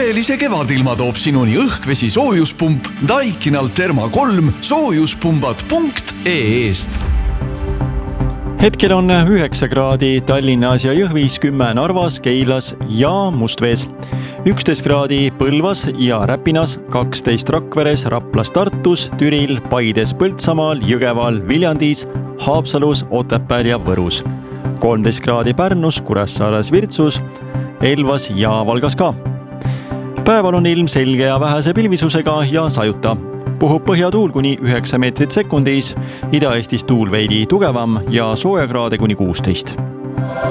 tõelise kevadilma toob sinuni õhkvesi soojuspump Daikinal Therma 3 soojuspumbad.ee-st. Hetkel on 9 kraadi Tallinnas ja Jõhvis, 10 Narvas, Keilas ja Mustvees, 11 kraadi Põlvas ja Räpinas, 12 Rakveres, Raplas, Tartus, Türil, Paides, Põltsamaal, Jõgeval, Viljandis, Haapsalus, Otepääl ja Võrus, 13 kraadi Pärnus, Kuressaares, Virtsus, Elvas ja Valgas ka. Päeval on ilm selge ja vähese pilvisusega ja sajuta. Puhub põhjatuul kuni 9 meetrit sekundis, Ida-Eestis tuul veidi tugevam ja soojakraade kuni 16.